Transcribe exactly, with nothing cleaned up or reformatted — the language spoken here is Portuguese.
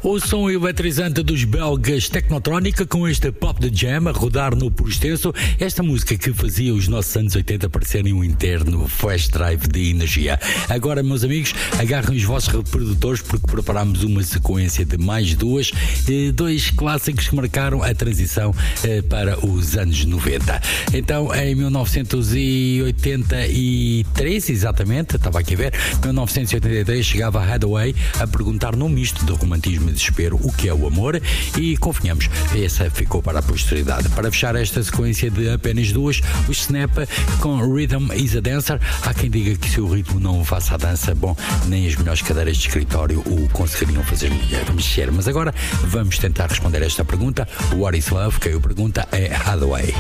O som eletrizante dos belgas Technotronica com este pop de jam a rodar no por extenso, esta música que fazia os nossos anos oitenta parecerem um interno flash drive de energia. Agora, meus amigos, agarrem os vossos reprodutores porque preparámos uma sequência de mais duas, dois clássicos que marcaram a transição para os anos noventa. Então, em mil novecentos e oitenta e três, exatamente, estava aqui a ver, mil novecentos e oitenta e três chegava a Hathaway a perguntar num misto de romantismo e desespero o que é o amor e, convenhamos, essa ficou para a posteridade. Para fechar esta sequência de apenas duas, o Snap com Rhythm is a Dancer. Há quem diga que se o ritmo não faça a dança, bom, nem as melhores cadeiras de escritório o conseguiriam fazer mexer. Mas agora vamos tentar responder esta pergunta. What is Love? Quem o pergunta é Hathaway.